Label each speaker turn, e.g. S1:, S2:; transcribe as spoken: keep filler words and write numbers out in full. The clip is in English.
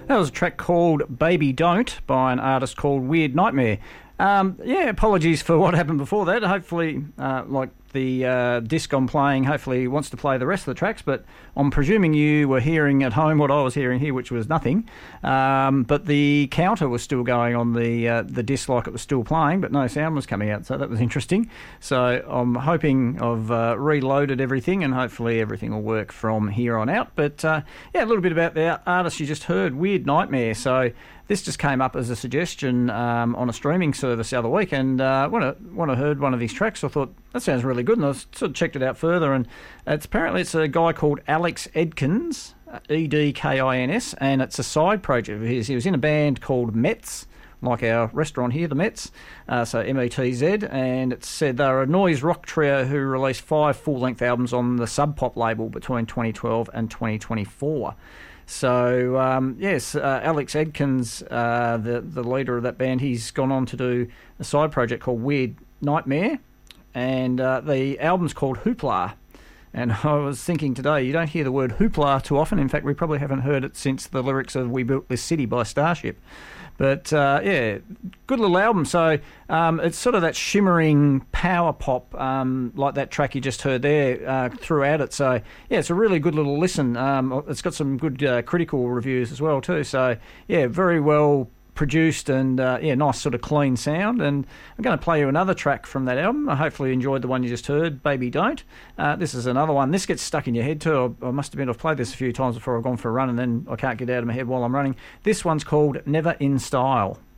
S1: That was a track called Baby Don't by an artist called Weird Nightmare. Um, yeah, apologies for what happened before that. Hopefully, uh, like the uh, disc I'm playing, hopefully wants to play the rest of the tracks, but I'm presuming you were hearing at home what I was hearing here, which was nothing. Um, but the counter was still going on the uh, the disc like it was still playing, but no sound was coming out, so that was interesting. So I'm hoping I've uh, reloaded everything and hopefully everything will work from here on out. But uh, yeah, a little bit about the artist you just heard, Weird Nightmare. So this just came up as a suggestion um, on a streaming service the other week, and uh, when, I, when I heard one of these tracks, I thought, that sounds really good, and I sort of checked it out further, and it's apparently it's a guy called Alex Edkins, E D K I N S, and it's a side project of his. He was in a band called Mets, like our restaurant here, the Mets, uh, so M E T Z, and it said they're a noise rock trio who released five full-length albums on the Sub Pop label between twenty twelve and twenty twenty-four. So, um, yes, uh, Alex Edkins, uh, the, the leader of that band, he's gone on to do a side project called Weird Nightmare, and uh, the album's called Hoopla. And I was thinking today, you don't hear the word hoopla too often. In fact, we probably haven't heard it since the lyrics of We Built This City by Starship. But, uh, yeah, good little album. So um, it's sort of that shimmering power pop, um, like that track you just heard there, uh, throughout it. So, yeah, it's a really good little listen. Um, it's got some good uh, critical reviews as well, too. So, yeah, very well produced and, uh, yeah, nice sort of clean sound. And I'm going to play you another track from that album. I hopefully you enjoyed the one you just heard, Baby Don't. Uh, this is another one. This gets stuck in your head too. I, I must admit I've played this a few times before I've gone for a run and then I can't get it out of my head while I'm running. This one's called Never in Style.